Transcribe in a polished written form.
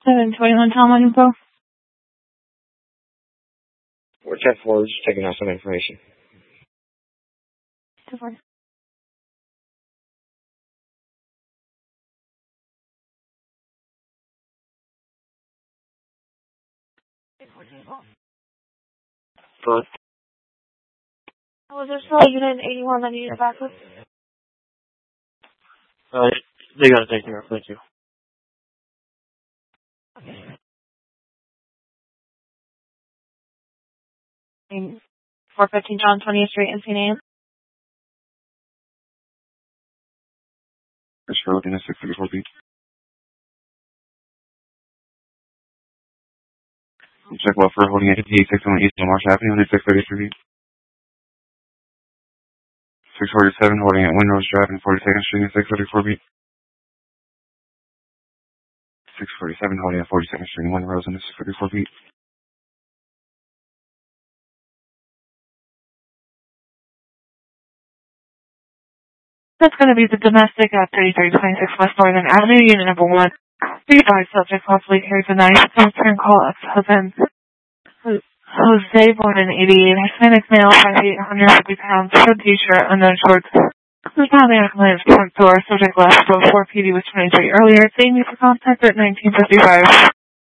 721 Talmud info. We're 10-4, just taking out some information. 240. Good. Was there still a unit in 81 that needed backup? They got it taken care of, thank you. In 415 John 20th Street in St. Anne. Chris Road in a 634 beat. Check well for holding at 5861 East Marsh Avenue, 633 beat. 647 holding at Windrose Drive and 42nd Street, 634 beat. 647 holding at 42nd Street, Windrose and 634 beat. That's going to be the domestic at 3326 West Northern Avenue, unit number 1. The advised subject possibly carries a knife. Return call ex-husband Jose, born in 88, Hispanic male, 5 feet, 150 pounds, short t-shirt, unknown shorts. Was found in a front door. Subject last 4 PD was 23 earlier. Thank you for contact at 1955.